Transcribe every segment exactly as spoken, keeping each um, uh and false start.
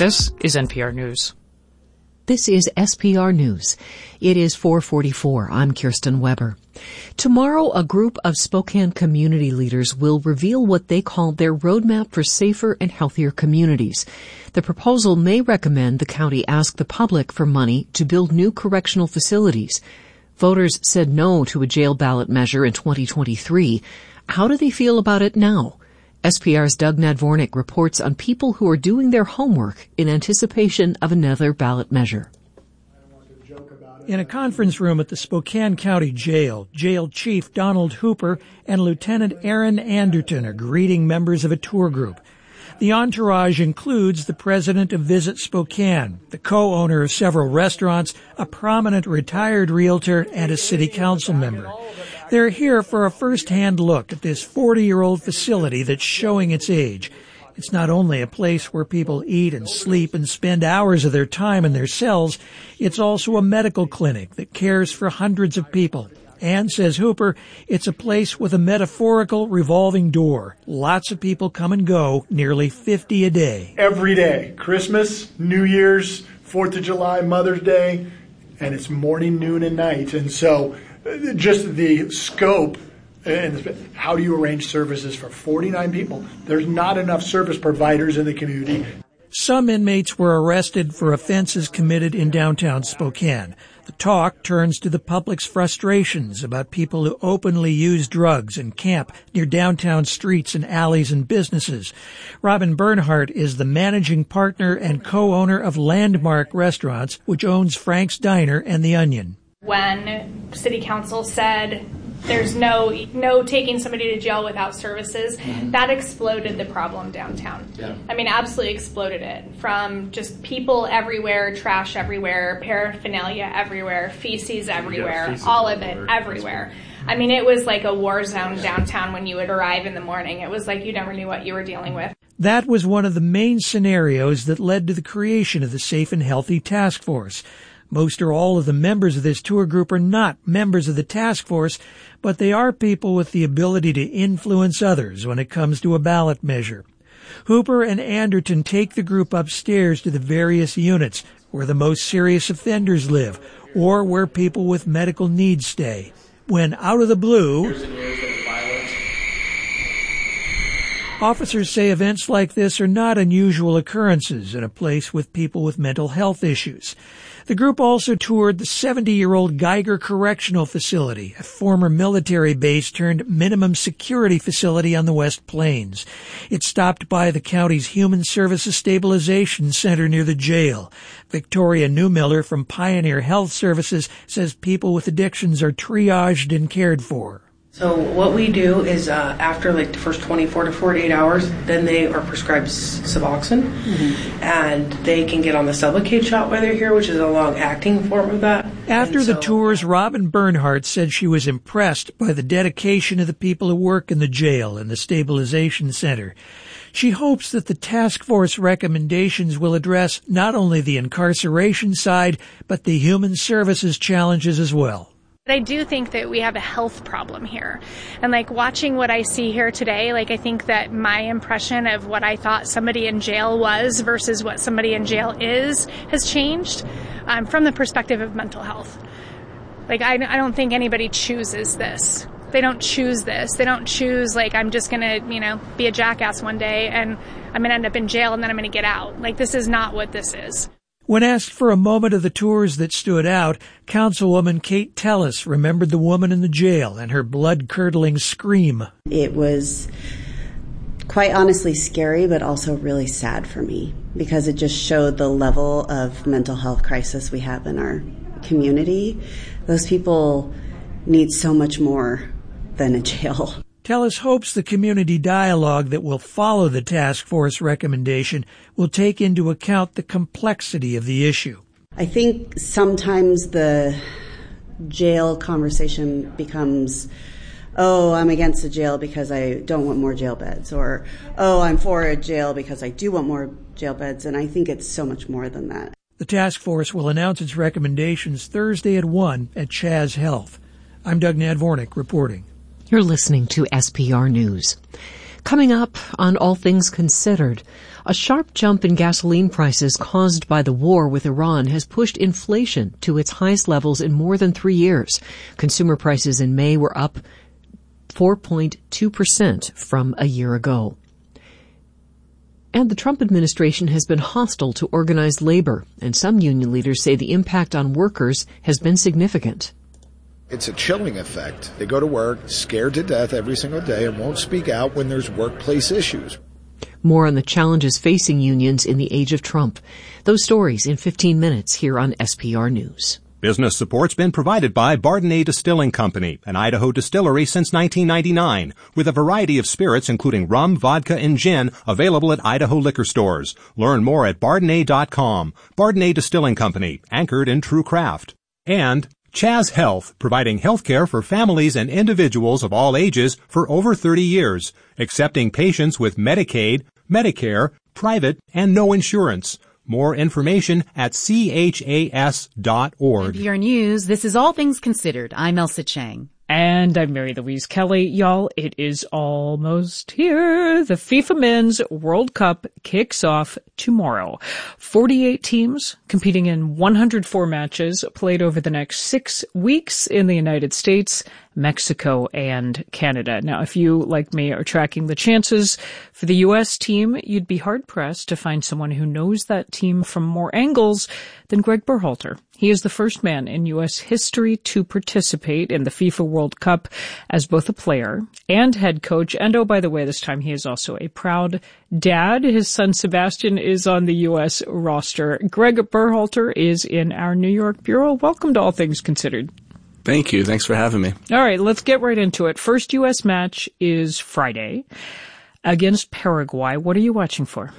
This is N P R News. This is S P R News. It is four forty-four. I'm Kirsten Weber. Tomorrow, a group of Spokane community leaders will reveal what they call their roadmap for safer and healthier communities. The proposal may recommend the county ask the public for money to build new correctional facilities. Voters said no to a jail ballot measure in twenty twenty-three. How do they feel about it now? S P R's Doug Nadvornik reports on people who are doing their homework in anticipation of another ballot measure. In a conference room at the Spokane County Jail, Jail Chief Donald Hooper and Lieutenant Aaron Anderton are greeting members of a tour group. The entourage includes the president of Visit Spokane, the co-owner of several restaurants, a prominent retired realtor, and a city council member. They're here for a first-hand look at this forty-year-old facility that's showing its age. It's not only a place where people eat and sleep and spend hours of their time in their cells, it's also a medical clinic that cares for hundreds of people. And, says Hooper, it's a place with a metaphorical revolving door. Lots of people come and go, nearly fifty a day. Every day. Christmas, New Year's, Fourth of July, Mother's Day, and it's morning, noon, and night. And so just the scope and how do you arrange services for forty-nine people? There's not enough service providers in the community. Some inmates were arrested for offenses committed in downtown Spokane. The talk turns to the public's frustrations about people who openly use drugs and camp near downtown streets and alleys and businesses. Robin Bernhardt is the managing partner and co-owner of Landmark Restaurants, which owns Frank's Diner and The Onion. When City Council said there's no no taking somebody to jail without services, mm-hmm. that exploded the problem downtown. Yeah. I mean, absolutely exploded it. From just people everywhere, trash everywhere, paraphernalia everywhere, feces everywhere, feces all of it everywhere. I mean, it was like a war zone downtown when you would arrive in the morning. It was like you never knew what you were dealing with. That was one of the main scenarios that led to the creation of the Safe and Healthy Task Force. Most or all of the members of this tour group are not members of the task force, but they are people with the ability to influence others when it comes to a ballot measure. Hooper and Anderton take the group upstairs to the various units where the most serious offenders live or where people with medical needs stay. When out of the blue, officers say events like this are not unusual occurrences in a place with people with mental health issues. The group also toured the seventy-year-old Geiger Correctional Facility, a former military base turned minimum security facility on the West Plains. It stopped by the county's Human Services Stabilization Center near the jail. Victoria Newmiller from Pioneer Health Services says people with addictions are triaged and cared for. So what we do is uh, after like the first twenty-four to forty-eight hours, then they are prescribed Suboxone, mm-hmm. and they can get on the Sublocade shot while they're here, which is a long-acting form of that. After and the so, tours, Robin Bernhardt said she was impressed by the dedication of the people who work in the jail and the stabilization center. She hopes that the task force recommendations will address not only the incarceration side, but the human services challenges as well. I do think that we have a health problem here. And like watching what I see here today, like I think that my impression of what I thought somebody in jail was versus what somebody in jail is has changed um, from the perspective of mental health. Like I, I don't think anybody chooses this. They don't choose this. They don't choose like I'm just going to, you know, be a jackass one day and I'm going to end up in jail and then I'm going to get out. Like this is not what this is. When asked for a moment of the tours that stood out, Councilwoman Kate Tellis remembered the woman in the jail and her blood-curdling scream. It was quite honestly scary, but also really sad for me because it just showed the level of mental health crisis we have in our community. Those people need so much more than a jail. Tellis hopes the community dialogue that will follow the task force recommendation will take into account the complexity of the issue. I think sometimes the jail conversation becomes, oh, I'm against the jail because I don't want more jail beds, or, oh, I'm for a jail because I do want more jail beds, and I think it's so much more than that. The task force will announce its recommendations Thursday at one at Chaz Health. I'm Doug Nadvornik reporting. You're listening to S P R News. Coming up on All Things Considered, a sharp jump in gasoline prices caused by the war with Iran has pushed inflation to its highest levels in more than three years. Consumer prices in May were up four point two percent from a year ago. And the Trump administration has been hostile to organized labor, and some union leaders say the impact on workers has been significant. It's a chilling effect. They go to work scared to death every single day and won't speak out when there's workplace issues. More on the challenges facing unions in the age of Trump. Those stories in fifteen minutes here on S P R News. Business support's been provided by Bardenay Distilling Company, an Idaho distillery since nineteen ninety-nine, with a variety of spirits including rum, vodka, and gin available at Idaho liquor stores. Learn more at Bardenay dot com. Bardenay Distilling Company, anchored in true craft. And Chaz Health, providing health care for families and individuals of all ages for over thirty years, accepting patients with Medicaid, Medicare, private, and no insurance. More information at C H A S dot org. N P R News, this is All Things Considered. I'm Elsa Chang. And I'm Mary Louise Kelly. Y'all, it is almost here. The FIFA Men's World Cup kicks off tomorrow. forty-eight teams competing in one hundred four matches played over the next six weeks in the United States, Mexico, and Canada. Now, if you, like me, are tracking the chances for the U S team, you'd be hard-pressed to find someone who knows that team from more angles than Greg Berhalter. He is the first man in U S history to participate in the FIFA World Cup as both a player and head coach. And oh, by the way, this time he is also a proud dad. His son Sebastian is on the U S roster. Greg Berhalter is in our New York bureau. Welcome to All Things Considered. Thank you. Thanks for having me. All right, let's get right into it. First U S match is Friday against Paraguay. What are you watching for?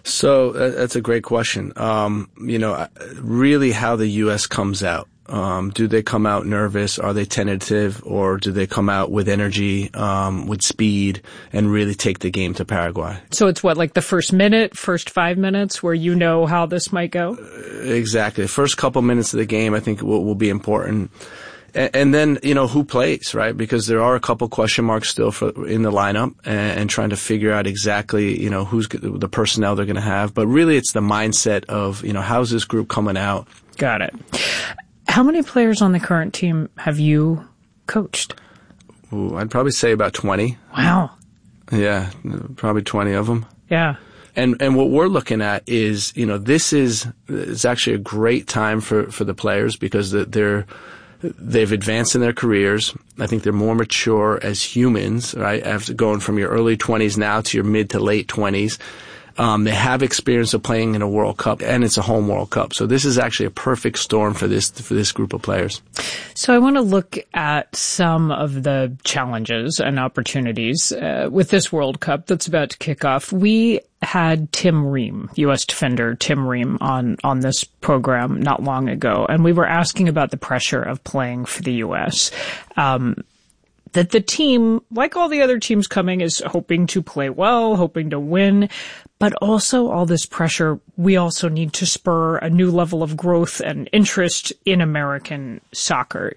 So uh, that's a great question. Um, you know, really how the U S comes out. Um, do they come out nervous? Are they tentative? Or do they come out with energy, um, with speed, and really take the game to Paraguay? So it's what, like the first minute, first five minutes where you know how this might go? Uh, exactly. First couple minutes of the game, I think, will, will be important. And, and then, you know, who plays, right? Because there are a couple question marks still for, in the lineup, and, and trying to figure out exactly, you know, who's the personnel they're going to have. But really, it's the mindset of, you know, how's this group coming out? Got it. How many players on the current team have you coached? Ooh, I'd probably say about twenty. Wow. Yeah, probably twenty of them. Yeah. And and what we're looking at is, you know, this is it's actually a great time for, for the players because they're they've advanced in their careers. I think they're more mature as humans, right? After going from your early twenties now to your mid to late twenties. Um, they have experience of playing in a World Cup, and it's a home World Cup. So this is actually a perfect storm for this for this group of players. So I want to look at some of the challenges and opportunities uh, with this World Cup that's about to kick off. We had Tim Ream, U S defender Tim Ream, on, on this program not long ago, and we were asking about the pressure of playing for the U S Um that the team, like all the other teams coming, is hoping to play well, hoping to win, but also all this pressure, we also need to spur a new level of growth and interest in American soccer.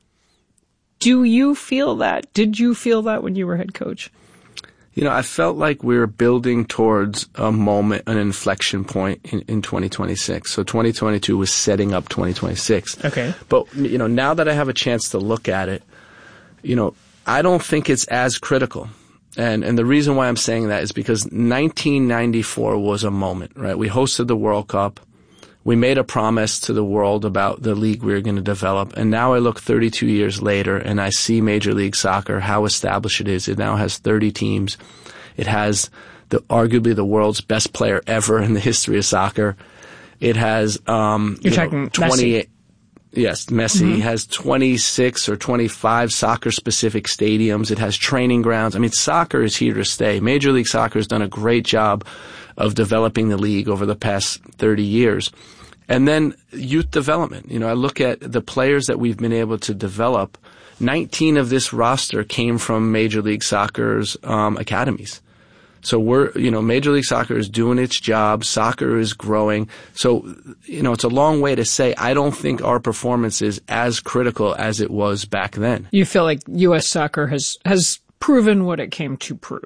Do you feel that? Did you feel that when you were head coach? You know, I felt like we were building towards a moment, an inflection point in, in twenty twenty-six. So twenty twenty-two was setting up twenty twenty-six. Okay. But, you know, now that I have a chance to look at it, you know, I don't think it's as critical. And and the reason why I'm saying that is because nineteen ninety-four was a moment, right? We hosted the World Cup. We made a promise to the world about the league we were going to develop. And now I look thirty-two years later and I see Major League Soccer, how established it is. It now has thirty teams. It has the arguably the world's best player ever in the history of soccer. It has um You're you talking know, twenty-eight Messi. Yes, Messi Mm-hmm. has twenty-six or twenty-five soccer-specific stadiums. It has training grounds. I mean, soccer is here to stay. Major League Soccer has done a great job of developing the league over the past thirty years. And then youth development. You know, I look at the players that we've been able to develop. nineteen of this roster came from Major League Soccer's um, academies. So we're, you know, Major League Soccer is doing its job. Soccer is growing. So, you know, it's a long way to say I don't think our performance is as critical as it was back then. You feel like U S soccer has, has proven what it came to prove?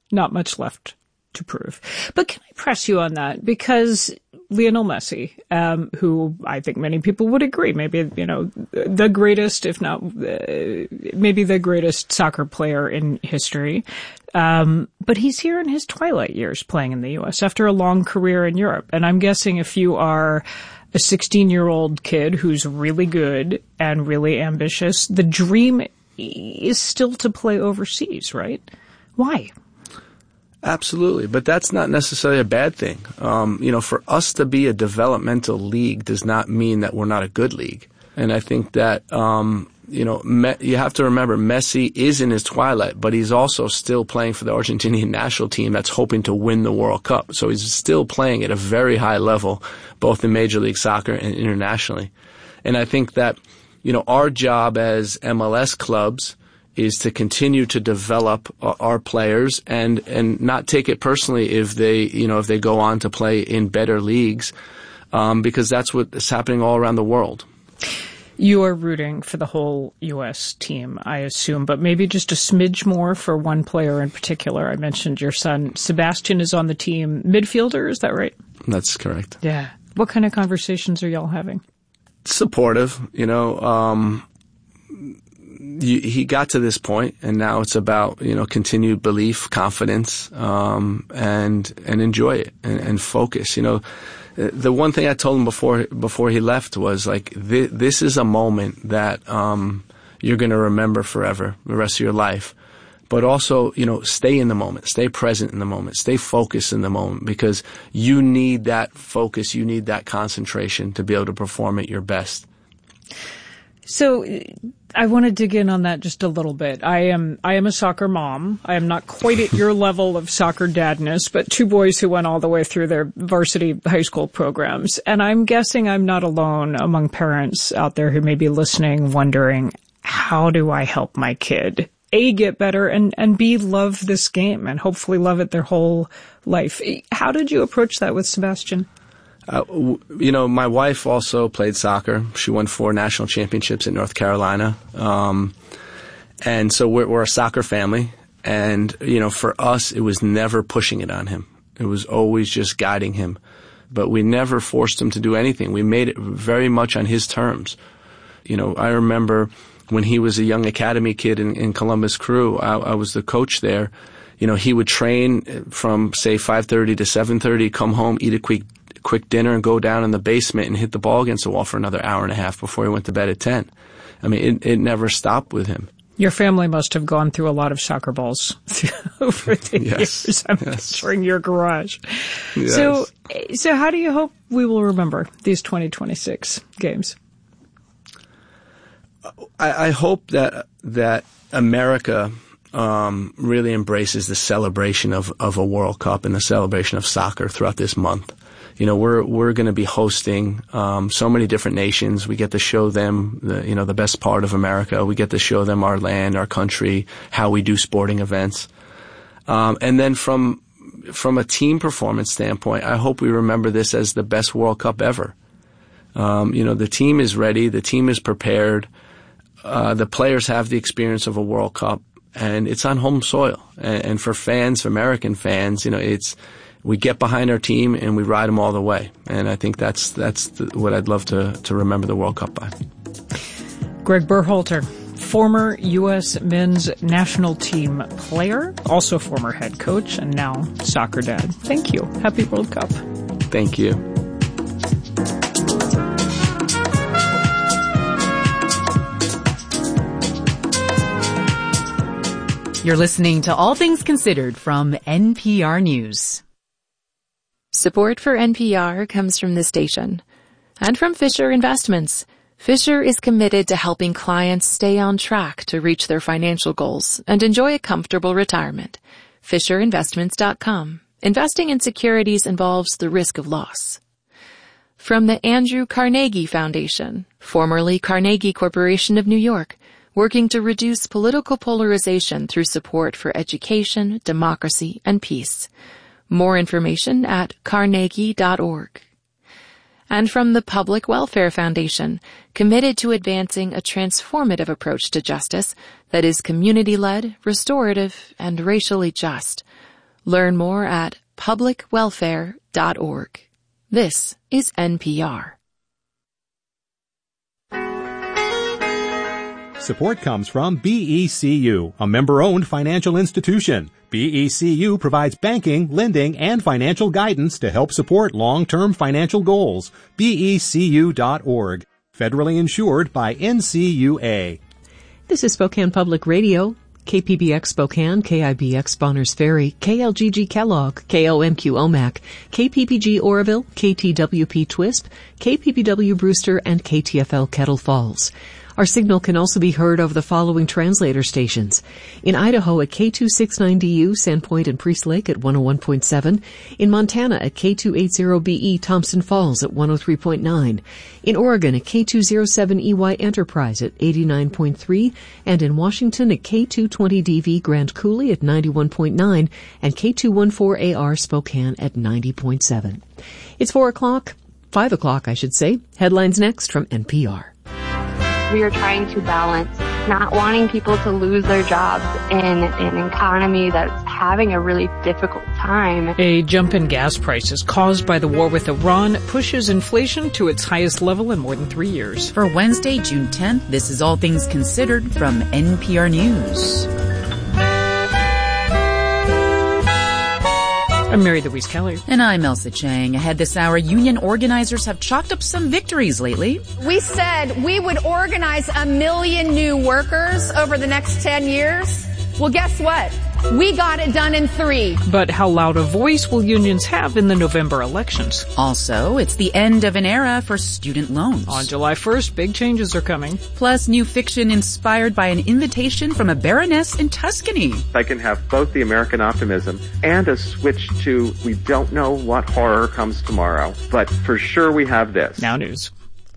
not much left to prove. But can I press you on that? Because Lionel Messi, um, who I think many people would agree, maybe, you know, the greatest, if not, uh, maybe the greatest soccer player in history. Um, but he's here in his twilight years playing in the U S after a long career in Europe. And I'm guessing if you are a sixteen-year-old kid who's really good and really ambitious, the dream is still to play overseas, right? Why? Absolutely, but that's not necessarily a bad thing. Um, you know, for us to be a developmental league does not mean that we're not a good league. And I think that, um, you know, Me- you have to remember Messi is in his twilight, but he's also still playing for the Argentinian national team that's hoping to win the World Cup. So he's still playing at a very high level, both in Major League Soccer and internationally. And I think that, you know, our job as M L S clubs is to continue to develop our players and, and not take it personally if they, you know, if they go on to play in better leagues, um, because that's what is happening all around the world. You are rooting for the whole U S team, I assume, but maybe just a smidge more for one player in particular. I mentioned your son, Sebastian, is on the team. Midfielder, is that right? That's correct. Yeah. What kind of conversations are y'all having? Supportive, you know, um, You, he got to this point, and now it's about, you know, continued belief, confidence, um, and and enjoy it and, and focus. You know, the one thing I told him before before he left was like, this, this is a moment that um, you're going to remember forever, the rest of your life. But also, you know, stay in the moment, stay present in the moment, stay focused in the moment, because you need that focus, you need that concentration to be able to perform at your best. So I want to dig in on that just a little bit. I am I am a soccer mom. I am not quite at your level of soccer dadness, but two boys who went all the way through their varsity high school programs. And I'm guessing I'm not alone among parents out there who may be listening, wondering, how do I help my kid, A, get better, and, and B, love this game and hopefully love it their whole life? How did you approach that with Sebastian? Uh, w- you know, my wife also played soccer. She won four national championships in North Carolina. Um, and so we're, we're a soccer family. And, you know, for us, it was never pushing it on him. It was always just guiding him. But we never forced him to do anything. We made it very much on his terms. You know, I remember when he was a young academy kid in, in Columbus Crew, I, I was the coach there. You know, he would train from, say, five thirty to seven thirty, come home, eat a quick quick dinner, and go down in the basement and hit the ball against the wall for another hour and a half before he went to bed at ten. I mean, it, it never stopped with him. Your family must have gone through a lot of soccer balls over the yes. years. I'm yes. picturing your garage. Yes. So, so how do you hope we will remember these twenty twenty-six games? I, I hope that that America um, really embraces the celebration of, of a World Cup and the celebration of soccer throughout this month. You know, we're we're going to be hosting um, so many different nations. We get to show them, the, you know, the best part of America. We get to show them our land, our country, how we do sporting events. Um, and then from from a team performance standpoint, I hope we remember this as the best World Cup ever. Um, you know, the team is ready. The team is prepared. Uh, the players have the experience of a World Cup, and it's on home soil. And, and for fans, for American fans, you know, it's we get behind our team and we ride them all the way. And I think that's that's the, what I'd love to, to remember the World Cup by. Greg Berhalter, former U S men's national team player, also former head coach, and now soccer dad. Thank you. Happy World Cup. Thank you. You're listening to All Things Considered from N P R News. Support for N P R comes from this station and from Fisher Investments. Fisher is committed to helping clients stay on track to reach their financial goals and enjoy a comfortable retirement. Fisher Investments dot com. Investing in securities involves the risk of loss. From the Andrew Carnegie Foundation, formerly Carnegie Corporation of New York, working to reduce political polarization through support for education, democracy, and peace. More information at carnegie dot org. And from the Public Welfare Foundation, committed to advancing a transformative approach to justice that is community-led, restorative, and racially just. Learn more at public welfare dot org. This is N P R. Support comes from B E C U, a member-owned financial institution. B E C U provides banking, lending, and financial guidance to help support long-term financial goals. B E C U dot org. Federally insured by N C U A. This is Spokane Public Radio. K P B X Spokane, K I B X Bonners Ferry, K L G G Kellogg, K O M Q Omak, K P P G Oroville, K T W P Twisp, K P P W Brewster, and K T F L Kettle Falls. Our signal can also be heard over the following translator stations. In Idaho at K two sixty-nine D U, Sandpoint and Priest Lake at one oh one point seven. In Montana at K two eighty B E, Thompson Falls at one oh three point nine. In Oregon at K two oh seven E Y Enterprise at eighty-nine point three. And in Washington at K two twenty D V Grand Coulee at ninety-one point nine. And K two fourteen A R Spokane at ninety point seven. It's four o'clock, five o'clock I should say. Headlines next from N P R. We are trying to balance not wanting people to lose their jobs in an economy that's having a really difficult time. A jump in gas prices caused by the war with Iran pushes inflation to its highest level in more than three years. For Wednesday, June tenth, this is All Things Considered from N P R News. I'm Mary Louise Kelly. And I'm Elsa Chang. Ahead this hour, union organizers have chalked up some victories lately. We said we would organize a million new workers over the next ten years. Well, guess what? We got it done in three. But how loud a voice will unions have in the November elections? Also, it's the end of an era for student loans. On July first, big changes are coming. Plus, new fiction inspired by an invitation from a baroness in Tuscany. I can have both the American optimism and a switch to we don't know what horror comes tomorrow, but for sure we have this. Now news.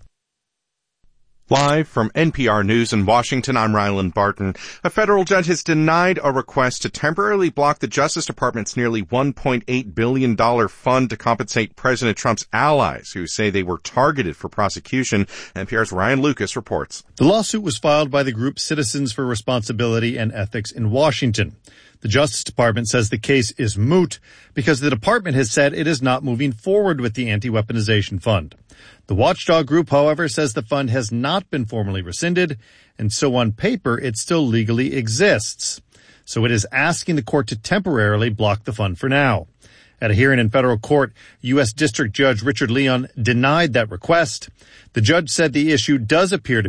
Live from N P R News in Washington, I'm Ryland Barton. A federal judge has denied a request to temporarily block the Justice Department's nearly one point eight billion dollars fund to compensate President Trump's allies who say they were targeted for prosecution. N P R's Ryan Lucas reports. The lawsuit was filed by the group Citizens for Responsibility and Ethics in Washington. The Justice Department says the case is moot because the department has said it is not moving forward with the anti-weaponization fund. The watchdog group, however, says the fund has not been formally rescinded, and so on paper it still legally exists. So it is asking the court to temporarily block the fund for now. At a hearing in federal court, U S District Judge Richard Leon denied that request. The judge said the issue does appear to